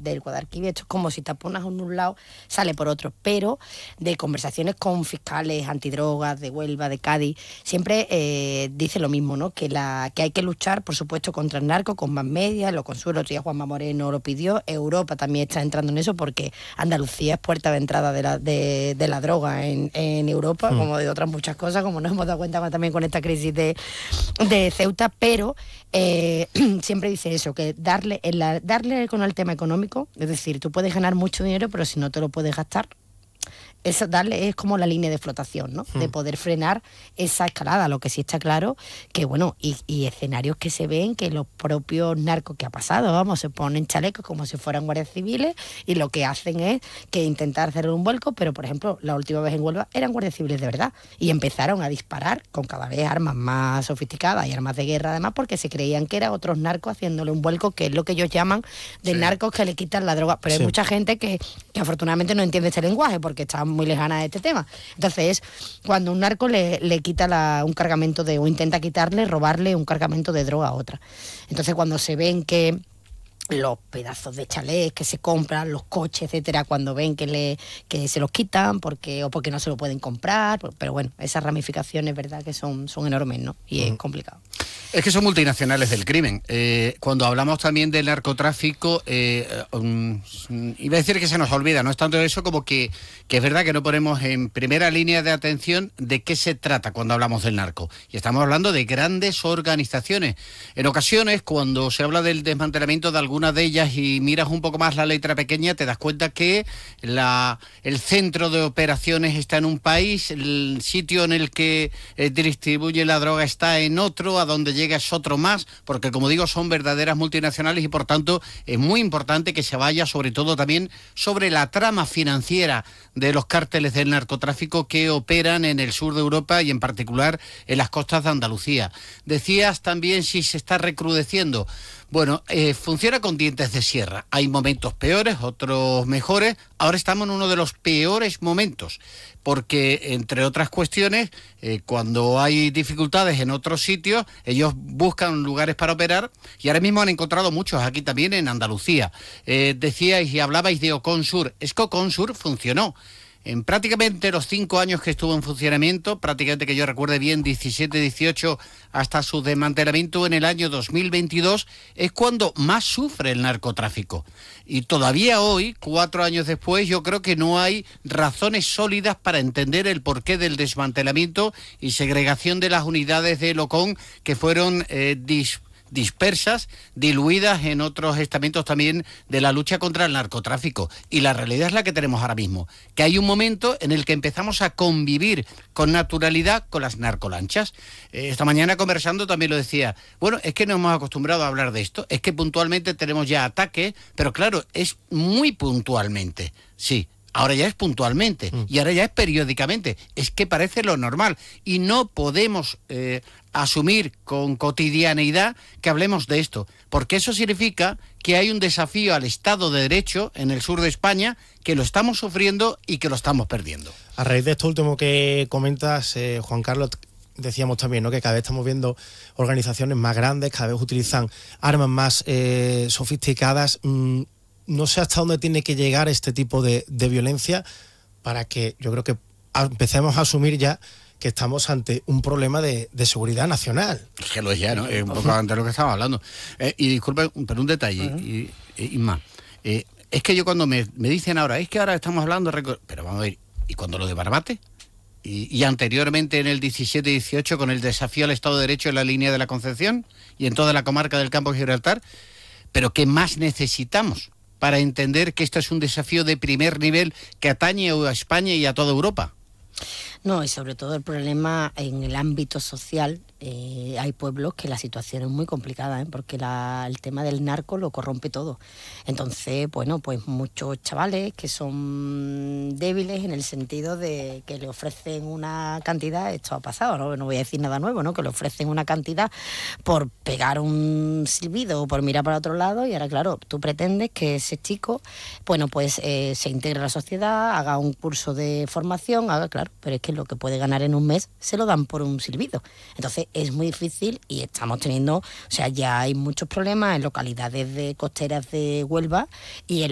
del Guadalquivir, esto es como si taponas en un lado, sale por otro, pero de conversaciones con fiscales antidrogas de Huelva, de Cádiz, siempre dice lo mismo, ¿no? Que hay que luchar, por supuesto, contra el narco, con más medios, lo consuelo, otro día Juanma Moreno lo pidió, Europa también está entrando en eso, porque Andalucía es puerta de entrada de la droga en Europa, como de otras muchas cosas, como nos hemos dado cuenta también con esta crisis de Ceuta, pero siempre dice eso, que darle con el tema económico, es decir, tú puedes ganar mucho dinero, pero si no te lo puedes gastar, eso darle es como la línea de flotación, ¿no? De poder frenar esa escalada. Lo que sí está claro que, bueno, y escenarios que se ven que los propios narcos que ha pasado, vamos, se ponen chalecos como si fueran guardias civiles y lo que hacen es que intentar hacer un vuelco, pero por ejemplo, la última vez en Huelva eran guardias civiles de verdad y empezaron a disparar con cada vez armas más sofisticadas y armas de guerra además, porque se creían que eran otros narcos haciéndole un vuelco, que es lo que ellos llaman de narcos que le quitan la droga, pero hay mucha gente que afortunadamente no entiende este lenguaje porque está muy lejana de este tema. Entonces, cuando un narco le quita un cargamento o intenta quitarle, robarle un cargamento de droga a otra. Entonces, cuando se ven que los pedazos de chalés que se compran, los coches, etcétera, cuando ven que se los quitan porque no se lo pueden comprar, pero bueno, esas ramificaciones, verdad, que son enormes, ¿no? Y es complicado. Es que son multinacionales del crimen. Cuando hablamos también del narcotráfico, iba a decir que se nos olvida, no es tanto eso como que es verdad que no ponemos en primera línea de atención de qué se trata cuando hablamos del narco. Y estamos hablando de grandes organizaciones. En ocasiones, cuando se habla del desmantelamiento de algunas de ellas y miras un poco más la letra pequeña, te das cuenta que el centro de operaciones está en un país, el sitio en el que distribuye la droga está en otro, a donde llega es otro más, porque como digo, son verdaderas multinacionales y por tanto es muy importante que se vaya sobre todo también sobre la trama financiera de los cárteles del narcotráfico que operan en el sur de Europa y en particular en las costas de Andalucía. Decías también si se está recrudeciendo. Bueno, funciona con dientes de sierra. Hay momentos peores, otros mejores. Ahora estamos en uno de los peores momentos, porque, entre otras cuestiones, cuando hay dificultades en otros sitios, ellos buscan lugares para operar y ahora mismo han encontrado muchos aquí también en Andalucía. Decíais y hablabais de Oconsur. Es que Oconsur funcionó. En prácticamente los 5 años que estuvo en funcionamiento, prácticamente que yo recuerde bien, 17, 18, hasta su desmantelamiento en el año 2022, es cuando más sufre el narcotráfico. Y todavía hoy, 4 años después, yo creo que no hay razones sólidas para entender el porqué del desmantelamiento y segregación de las unidades de Locón que fueron dispersas, diluidas en otros estamentos también de la lucha contra el narcotráfico. Y la realidad es la que tenemos ahora mismo, que hay un momento en el que empezamos a convivir con naturalidad con las narcolanchas. Esta mañana conversando también lo decía, bueno, es que nos hemos acostumbrado a hablar de esto, es que puntualmente tenemos ya ataques, pero claro, es muy puntualmente, sí. Ahora ya es puntualmente y ahora ya es periódicamente. Es que parece lo normal y no podemos asumir con cotidianeidad que hablemos de esto, porque eso significa que hay un desafío al Estado de Derecho en el sur de España que lo estamos sufriendo y que lo estamos perdiendo. A raíz de esto último que comentas, Juan Carlos, decíamos también, ¿no?, que cada vez estamos viendo organizaciones más grandes, cada vez utilizan armas más sofisticadas. No sé hasta dónde tiene que llegar este tipo de violencia para que yo creo que empecemos a asumir ya que estamos ante un problema de seguridad nacional. Es que lo es ya, ¿no? Es un poco antes de lo que estaba hablando. Y disculpe, pero un detalle, y más. Es que yo cuando me dicen ahora, es que ahora estamos hablando... Pero vamos a ver, ¿y cuando lo de Barbate? Y anteriormente en el 17-18 con el desafío al Estado de Derecho en la línea de la Concepción y en toda la comarca del Campo de Gibraltar. ¿Pero qué más necesitamos para entender que esto es un desafío de primer nivel que atañe a España y a toda Europa? No, y sobre todo el problema en el ámbito social. Hay pueblos que la situación es muy complicada, porque el tema del narco lo corrompe todo. Entonces, bueno, pues muchos chavales que son débiles en el sentido de que le ofrecen una cantidad, esto ha pasado, no voy a decir nada nuevo, ¿no?, que le ofrecen una cantidad por pegar un silbido o por mirar para otro lado y ahora, claro, tú pretendes que ese chico, bueno, pues se integre a la sociedad, haga un curso de formación, claro, pero es que lo que puede ganar en un mes se lo dan por un silbido. Entonces, es muy difícil y estamos teniendo, ya hay muchos problemas en localidades costeras de Huelva y en